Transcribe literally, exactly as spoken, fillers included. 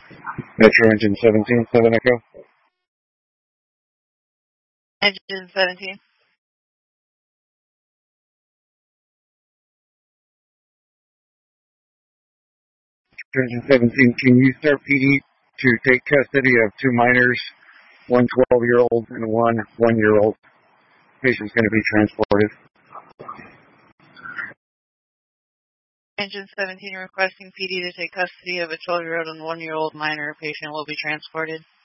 Metro Engine seventeen, seven Echo. Engine seventeen. Metro Engine seventeen, can you start P D to take custody of two minors, one twelve-year-old and one one-year-old? Patient's going to be transported. Engine seventeen requesting P D to take custody of a twelve-year-old and one-year-old minor. Patient will be transported.